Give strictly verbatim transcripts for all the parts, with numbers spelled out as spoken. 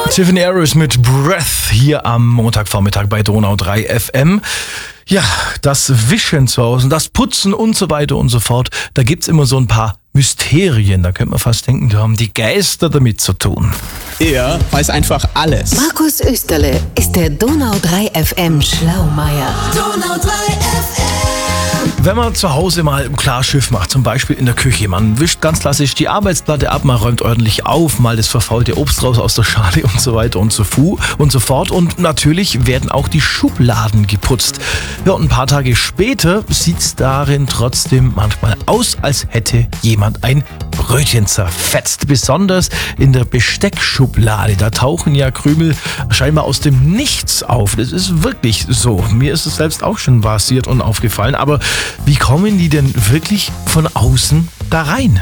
Tiffany Harris mit Breath hier am Montagvormittag bei Donau drei F M. Ja, das Wischen zu Hause, das Putzen und so weiter und so fort. Da gibt's immer so ein paar Mysterien. Da könnte man fast denken, da haben die Geister damit zu tun. Er weiß einfach alles. Markus Österle ist der Donau drei F M Schlaumeier. Donau drei F M. Wenn man zu Hause mal ein Klarschiff macht, zum Beispiel in der Küche, man wischt ganz klassisch die Arbeitsplatte ab, man räumt ordentlich auf, mal das verfaulte Obst raus aus der Schale und so weiter und so, fu und so fort. Und natürlich werden auch die Schubladen geputzt. Ja, und ein paar Tage später sieht's darin trotzdem manchmal aus, als hätte jemand ein Brötchen zerfetzt. Besonders in der Besteckschublade. Da tauchen ja Krümel scheinbar aus dem Nichts auf. Das ist wirklich so. Mir ist es selbst auch schon passiert und aufgefallen. Aber wie kommen die denn wirklich von außen da rein?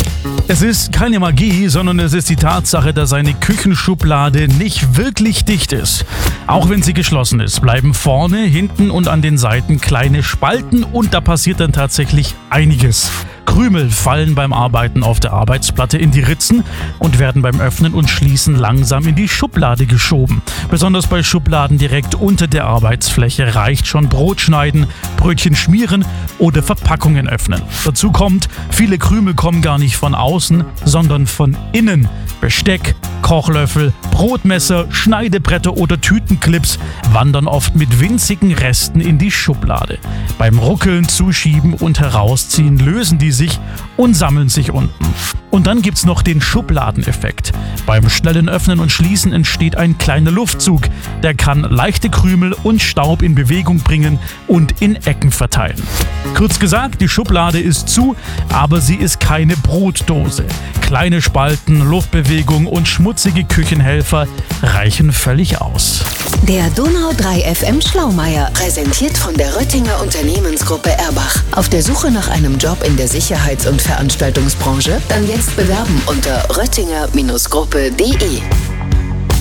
Es ist keine Magie, sondern es ist die Tatsache, dass eine Küchenschublade nicht wirklich dicht ist. Auch wenn sie geschlossen ist, bleiben vorne, hinten und an den Seiten kleine Spalten und da passiert dann tatsächlich einiges. Krümel fallen beim Arbeiten auf der Arbeitsplatte in die Ritzen und werden beim Öffnen und Schließen langsam in die Schublade geschoben. Besonders bei Schubladen direkt unter der Arbeitsfläche reicht schon Brot schneiden, Brötchen schmieren oder Verpackungen öffnen. Dazu kommt, viele Krümel kommen gar nicht von außen, sondern von innen. Besteck, Kochlöffel, Brotmesser, Schneidebretter oder Tütenclips wandern oft mit winzigen Resten in die Schublade. Beim Ruckeln, Zuschieben und Herausziehen lösen die sich und sammeln sich unten. Und dann gibt's noch den Schubladeneffekt. Beim schnellen Öffnen und Schließen entsteht ein kleiner Luftzug. Der kann leichte Krümel und Staub in Bewegung bringen und in Ecken verteilen. Kurz gesagt, die Schublade ist zu, aber sie ist keine Brotdose. Kleine Spalten, Luftbewegung und schmutzige Küchenhelfer reichen völlig aus. Der Donau drei F M Schlaumeier, präsentiert von der Röttinger Unternehmensgruppe Erbach. Auf der Suche nach einem Job in der Sicherheits- und Veranstaltungsbranche? Dann jetzt bewerben unter röttinger Gruppe punkt de.